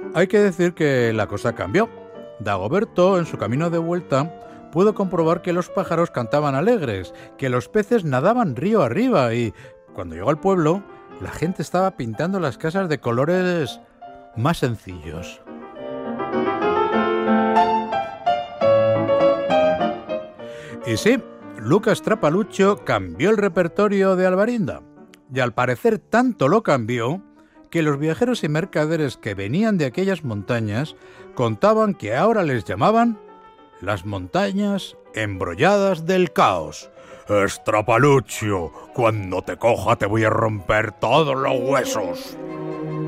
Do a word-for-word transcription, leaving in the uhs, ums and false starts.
Hay que decir que la cosa cambió. Dagoberto, en su camino de vuelta, pudo comprobar que los pájaros cantaban alegres, que los peces nadaban río arriba y, cuando llegó al pueblo, la gente estaba pintando las casas de colores más sencillos. Y sí, Lucas Trapalucho cambió el repertorio de Alvarinda. Y al parecer tanto lo cambió que los viajeros y mercaderes que venían de aquellas montañas contaban que ahora les llamaban las montañas embrolladas del caos. Estrapalucho, cuando te coja te voy a romper todos los huesos.